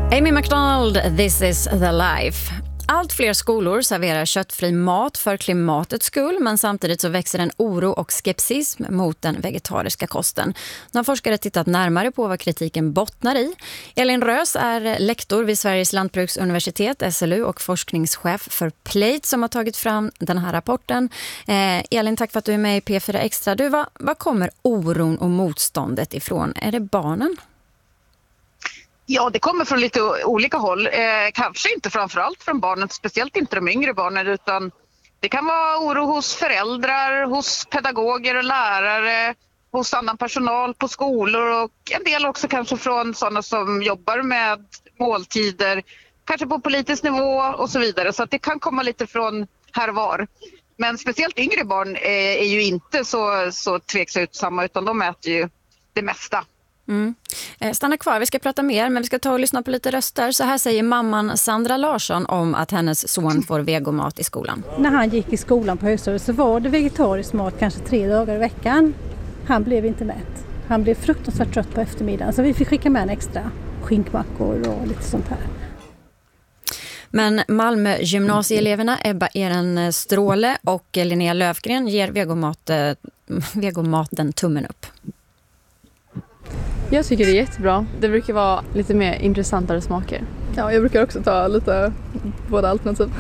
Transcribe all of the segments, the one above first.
Amy McDonald, This is the life. Allt fler skolor serverar köttfri mat för klimatets skull, men samtidigt så växer en oro och skepsism mot den vegetariska kosten. Nu har forskare tittat närmare på vad kritiken bottnar i. Elin Rös är lektor vid Sveriges lantbruksuniversitet, SLU, och forskningschef för Plate som har tagit fram den här rapporten. Elin, tack för att du är med i P4 Extra. Vad kommer oron och motståndet ifrån? Är det barnen? Ja, det kommer från lite olika håll. Kanske inte framförallt från barnen, speciellt inte de yngre barnen, utan det kan vara oro hos föräldrar, hos pedagoger och lärare, hos annan personal på skolor och en del också kanske från sådana som jobbar med måltider, kanske på politisk nivå och så vidare. Så att det kan komma lite från här och var. Men speciellt yngre barn är ju inte så tveksamma, utan de äter ju det mesta. Mm. Stanna kvar, vi ska prata mer, men vi ska ta och lyssna på lite röster. Så här säger mamman Sandra Larsson om att hennes son får vegomat i skolan. När han gick i skolan på högstadiet så var det vegetarisk mat kanske 3 dagar i veckan. Han blev inte mätt. Han blev fruktansvärt trött på eftermiddagen, så vi fick skicka med en extra skinkmackor och lite sånt här. Men Malmö gymnasieeleverna Ebba Eren Stråle och Linnea Löfgren ger vegomaten tummen upp. Jag tycker det är jättebra. Det brukar vara lite mer intressantare smaker. Ja, jag brukar också ta lite båda alternativ.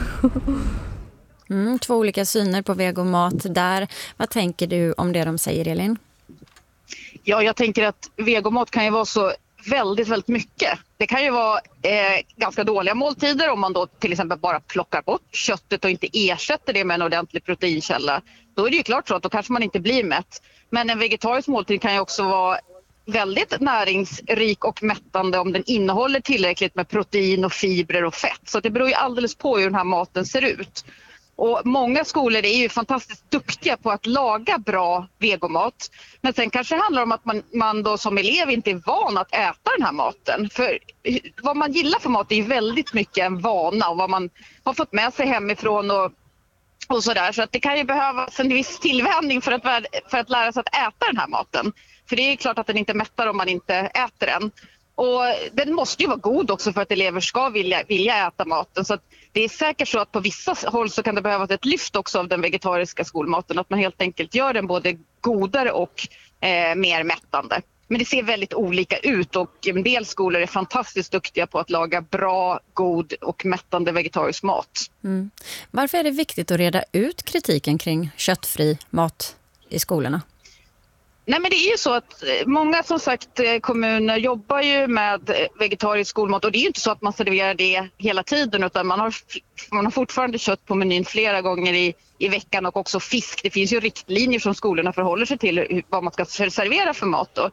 2 olika syner på vegomat där. Vad tänker du om det de säger, Elin? Ja, jag tänker att vegomat kan ju vara så väldigt, väldigt mycket. Det kan ju vara ganska dåliga måltider om man då till exempel bara plockar bort köttet och inte ersätter det med en ordentlig proteinkälla. Då är det ju klart så att då kanske man inte blir mätt. Men en vegetarisk måltid kan ju också vara väldigt näringsrik och mättande om den innehåller tillräckligt med protein och fibrer och fett. Så det beror ju alldeles på hur den här maten ser ut. Och många skolor är ju fantastiskt duktiga på att laga bra vegomat. Men sen kanske det handlar om att man då som elev inte är van att äta den här maten. För vad man gillar för mat är ju väldigt mycket en vana och vad man har fått med sig hemifrån och sådär. Så att det kan ju behövas en viss tillvänjning för att lära sig att äta den här maten. För det är klart att den inte mättar om man inte äter den. Och den måste ju vara god också för att elever ska vilja äta maten. Så att det är säkert så att på vissa håll så kan det behövas ett lyft också av den vegetariska skolmaten. Att man helt enkelt gör den både godare och mer mättande. Men det ser väldigt olika ut och en del skolor är fantastiskt duktiga på att laga bra, god och mättande vegetarisk mat. Mm. Varför är det viktigt att reda ut kritiken kring köttfri mat i skolorna? Nej, men det är ju så att många som sagt kommuner jobbar ju med vegetarisk skolmat och det är ju inte så att man serverar det hela tiden utan man har fortfarande kött på menyn flera gånger i veckan och också fisk. Det finns ju riktlinjer som skolorna förhåller sig till vad man ska servera för mat då.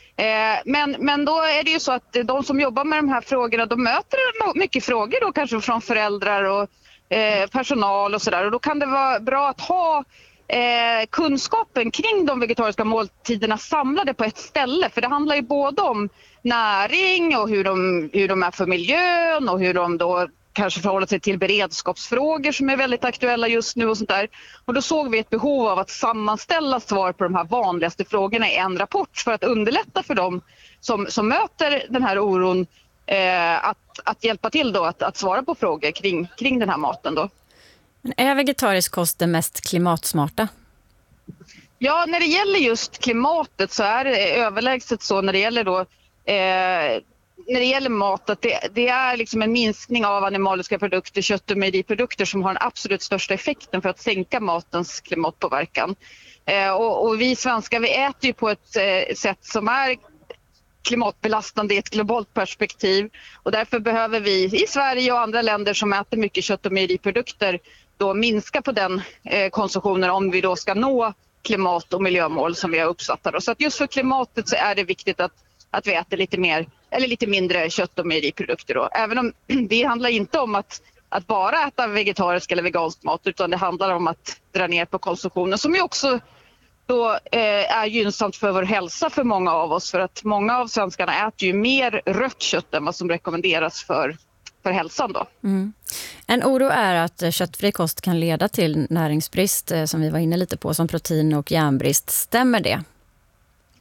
Men då är det ju så att de som jobbar med de här frågorna de möter mycket frågor då kanske från föräldrar och personal och sådär och då kan det vara bra att ha kunskapen kring de vegetariska måltiderna samlade på ett ställe. För det handlar ju både om näring och hur de är för miljön och hur de då kanske förhåller sig till beredskapsfrågor som är väldigt aktuella just nu och sånt där. Och då såg vi ett behov av att sammanställa svar på de här vanligaste frågorna i en rapport för att underlätta för dem som möter den här oron att hjälpa till då att svara på frågor kring den här maten då. Men är vegetarisk kost det mest klimatsmarta? Ja, när det gäller just klimatet så är det överlägset så när det gäller då när det gäller mat att det är liksom en minskning av animaliska produkter, kött- och mejeriprodukter som har den absolut största effekten för att sänka matens klimatpåverkan. Och vi svenskar vi äter ju på ett sätt som är klimatbelastande i ett globalt perspektiv och därför behöver vi i Sverige och andra länder som äter mycket kött- och mejeriprodukter då minska på den konsumtionen om vi då ska nå klimat- och miljömål som vi har uppsatt. Så att just för klimatet så är det viktigt att vi äter lite mer eller lite mindre kött- och mejeriprodukter då. Även om det handlar inte om att bara äta vegetarisk eller vegansk mat utan det handlar om att dra ner på konsumtionen som ju också då är gynnsamt för vår hälsa för många av oss för att många av svenskarna äter ju mer rött kött än vad som rekommenderas för hälsan då. Mm. En oro är att köttfri kost kan leda till näringsbrist som vi var inne lite på som protein- och järnbrist. Stämmer det?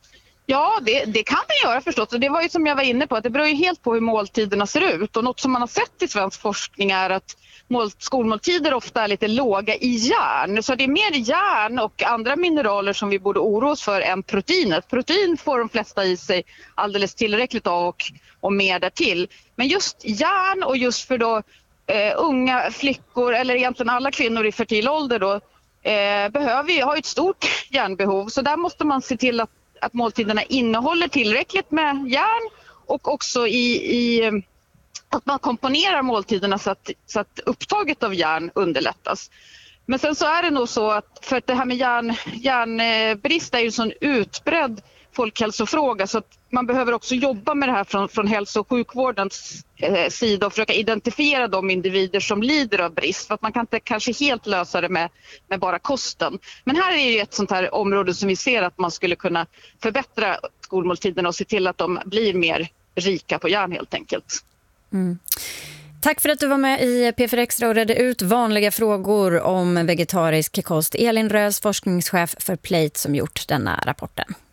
Ja, det kan den göra förstås. Och det var ju som jag var inne på, att det beror ju helt på hur måltiderna ser ut. Och något som man har sett i svensk forskning är att skolmåltider ofta är lite låga i järn. Så det är mer järn och andra mineraler som vi borde oroa oss för än proteinet. Protein får de flesta i sig alldeles tillräckligt av och mer därtill. Men just järn och just för då unga flickor eller egentligen alla kvinnor i fertil ålder då har ett stort järnbehov. Så där måste man se till att måltiderna innehåller tillräckligt med järn och också att man komponerar måltiderna så att upptaget av järn underlättas. Men sen så är det nog så att för att det här med järnbrist är ju en sån utbredd folkhälsofråga, så att man behöver också jobba med det här från hälso- och sjukvårdens sida och försöka identifiera de individer som lider av brist. För att man kan inte kanske helt lösa det med bara kosten. Men här är ju ett sånt här område som vi ser att man skulle kunna förbättra skolmåltiderna och se till att de blir mer rika på järn helt enkelt. Mm. Tack för att du var med i P4 Extra och redde ut vanliga frågor om vegetarisk kost. Elin Rös, forskningschef för Plate, som gjort denna rapporten.